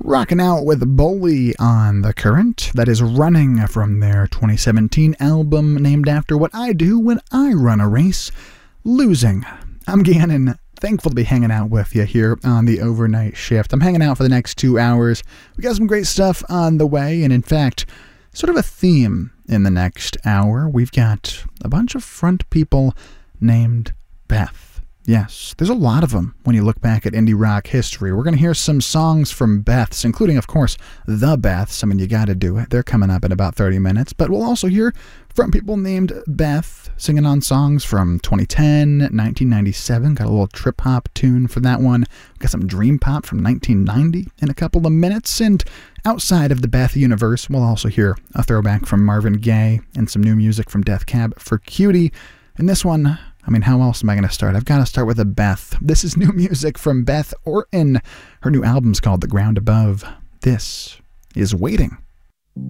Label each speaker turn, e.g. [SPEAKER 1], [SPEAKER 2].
[SPEAKER 1] Rocking out with Bully on The Current. That is Running from their 2017 album named after what I do when I run a race, losing. I'm Gannon. Thankful to be hanging out with you here on the overnight shift. I'm hanging out for the next 2 hours. We got some great stuff on the way, and in fact, sort of a theme in the next hour. We've got a bunch of front people named Beth. Yes, there's a lot of them when you look back at indie rock history. We're going to hear some songs from Beths, including, of course, the Beths. I mean, you got to do it. They're coming up in about 30 minutes. But we'll also hear from people named Beth singing on songs from 2010, 1997. Got a little trip-hop tune for that one. We've got some dream pop from 1990 in a couple of minutes. And outside of the Beth universe, we'll also hear a throwback from Marvin Gaye and some new music from Death Cab for Cutie. And this one, I mean, how else am I going to start? I've got to start with a Beth. This is new music from Beth Orton. Her new album's called The Ground Above. This is Waiting.